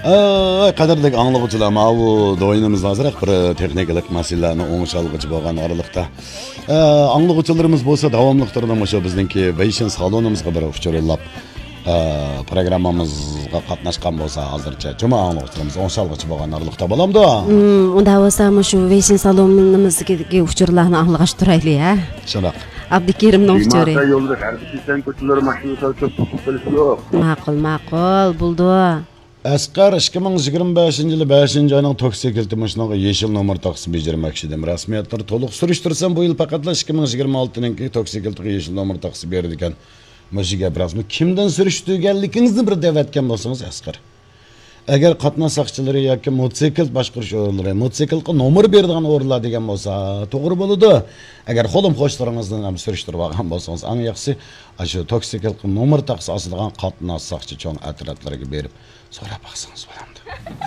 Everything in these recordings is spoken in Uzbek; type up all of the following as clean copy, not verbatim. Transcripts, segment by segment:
Qadrdagi anglovchilar, bu do'yinimiz hozir bir texnik masalalarni o'ngishilg'ichi bo'lgan oralikda anglovchilarimiz bo'lsa davomli turda o'sha bizningki Vision salonimizga bir uchirlab programmamizga qatnashgan bo'lsa hozircha juma anglovchilarimiz o'ngishilg'ichi bo'lgan oralikda bo'lamdi. Unda bo'lsa shu Vision salonimizga uchurlarni anglashtiraylik ha. Shunaq. Abdukerimning uchuri. Yo'lda harbiy ko'chalar mashinasi yo'q. Ma'qul bo'ldi. Asqar 2025-yili 5-oyning toksikilti mashinaga yeshil nomer taqsim bejarmoqchidim. Rasmiyatlar to'liq surishtirsam bu yil faqat 2026-ning toksikiltiga yeshil nomer taqsim berdi ekan. Mashiga birazmi kimdan surishtirganligingizni bir devatgan bo'lsangiz Asqar. Agar qatnoq saqchilari yoki mototsikl boshqarish o'rinlari, mototsiklga nomer beradigan o'rinlar degan bo'lsa, to'g'ri bo'ladi. Agar qo'lim qo'shlaringizdan ham surishtirib olgan bo'lsangiz, eng yaxshisi shu toksiklga nomer taqsim osilgan qatnoq saqchi cho'ng atroflarga berib so'rab baksanız bo'lamdi.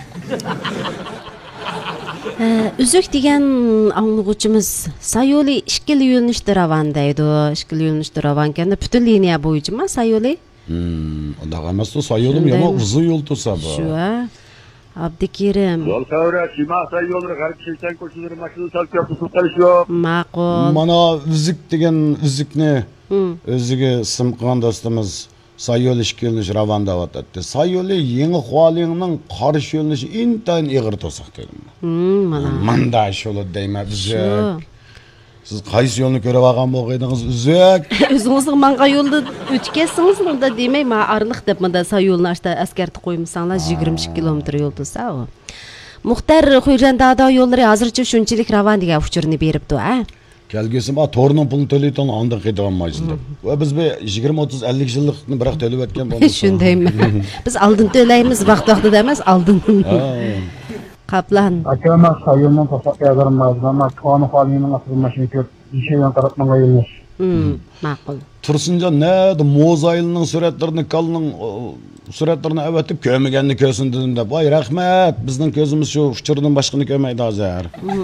Uzuk degan anglag'uchimiz Sayoli ikkili yo'nalishda ravan deydi. Ikkili yo'nalishda ravan ekan, butun liniya bo'yicha Sayoli? Unda emas, Sayolim yana uzun yo'l tutsa bu. Shu a. Abdukerim. Yo'l savrat, Shimasa yo'llar g'arb shayton ko'chalar mashinasi olib yo'q, to'xtalish yo'q. Ma'qul. Mana uzuk degan uzukni o'ziga ism qilgan do'stimiz Sayoli ishkilnish ravanda o'tadi. Sayoli yangi Hualingning qarshi yo'linishi intayin ig'ir to'saq dedim. Mana. Manda yo'li deyman uzuk. Siz qaysi yo'lni ko'rib olgan bo'lganingiz uzuk. O'zingizning manga yo'lda o'tkazsangiz unda demay, men ariq deb menda Sayolni ashta askartib qo'ymsanlar 22 kilometr yo'l tursa u. Muxtar Xo'jandada yo'llari hozircha shunchalik ravan degan uchurni beribdi, ha? Kelgisi bor to'rning pulini to'layotgan ondan qayta olmaysiz deb. Va biz bu 20-30-50 yillikni biroq to'lab o'tgan bo'lamiz. Shundaymi? Biz oldin to'laymiz, vaqt-vaqtida emas, oldin. Qaplan. Akama Sayoldan topib yazarmaz, ammo qoni Hualingning asl mashinasi ko'p, ishaygan tarafdan yo'llar. Ma'qul. Tursunja nerede mozailning suratlarini kalning suratlarini avatib ko'rmaganni ko'rsin dedim deb. Voy rahmat, bizning ko'zimiz shu uchurdan boshqani ko'rmaydi hozir.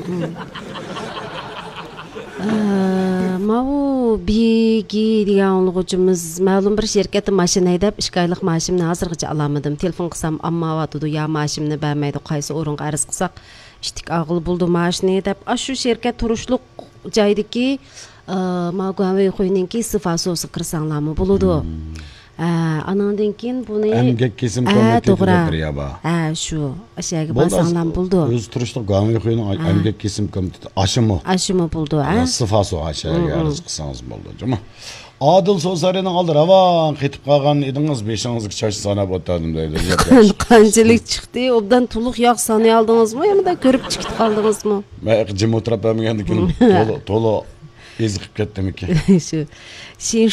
Mau bigi degan anglag'uchimiz ma'lum bir shirkatda mashina haydab 2 oylik maoshimni hozirgacha olamadim. Telefon qilsam amma vatudi ya maoshimni bermaydi, qaysi o'ringa arz qilsak ishtik og'il bo'ldi mashina deb. Shu shirkat turishliq joydagi Mag'aviy qo'yninki sifasosi qirsanlarmi bo'ladi. Anandan keyin buni emgak kesim komitetiga beryaba. Shu ashaga basanlam bo'ldi. O'z turishliq Mag'aviy qo'yning emgak kesim komiteti ashimi bo'ldi, sifaso ashaga arz qilsangiz bo'ldi, juma. Adil So'zarining oldi ravan ketib qolgan edingiz, beshingizni chosh sanab o'tdim deydi. Qanchalik chiqdi? Obdan to'liq yo'q sanay oldingizmi yoki ko'rib chiqib qoldingizmi? Men jim o'tirib bo'lmagandan keyin to'liq ezib ketdim ekan. Shu